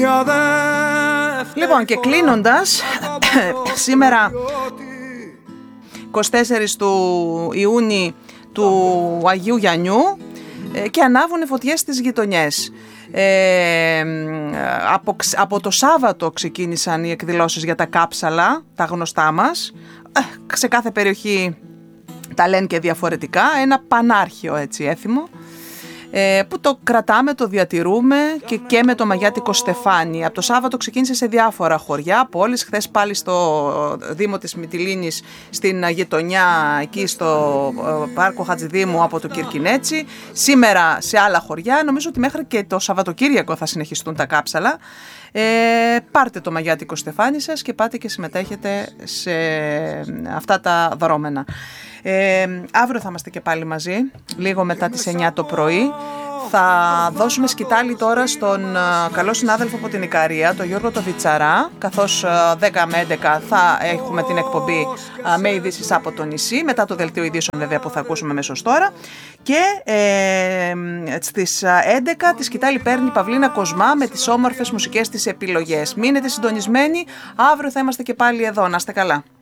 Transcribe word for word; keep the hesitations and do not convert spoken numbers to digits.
Λοιπόν, και κλείνοντας, σήμερα εικοστή τέταρτη του Ιούνιου του Αγίου Γιαννιού, και ανάβουν φωτιές στις γειτονιές. Ε, από, από το Σάββατο ξεκίνησαν οι εκδηλώσεις για τα κάψαλα, τα γνωστά μας. Ε, σε κάθε περιοχή τα λένε και διαφορετικά. Ένα πανάρχιο έτσι έθιμο, ε, που το κρατάμε, το διατηρούμε και, και με το Μαγιάτικο Στεφάνι. Από το Σάββατο ξεκίνησε σε διάφορα χωριά, πόλεις. Χθες πάλι στο Δήμο της Μυτιλήνης, στην γειτονιά εκεί στο Πάρκο Χατζηδήμου από το Κυρκινέτσι. Σήμερα σε άλλα χωριά. Νομίζω ότι μέχρι και το Σαββατοκύριακο θα συνεχιστούν τα κάψαλα. Ε, πάρτε το Μαγιάτικο Στεφάνι σας και πάτε και συμμετέχετε σε αυτά τα δρώμενα. Ε, αύριο θα είμαστε και πάλι μαζί, λίγο μετά τις εννιά το πρωί. Θα δώσουμε σκητάλη τώρα στον uh, καλό συνάδελφο από την Ικαρία, τον Γιώργο το Βιτσαρά, καθώς uh, δέκα με έντεκα θα έχουμε την εκπομπή uh, με ειδήσεις από το νησί, μετά το δελτίο ειδήσεων βέβαια που θα ακούσουμε μέσως τώρα. Και ε, στις έντεκα τη σκητάλη παίρνει η Παυλίνα Κοσμά με τις όμορφες μουσικές της επιλογές. Μείνετε συντονισμένοι, αύριο θα είμαστε και πάλι εδώ, να είστε καλά.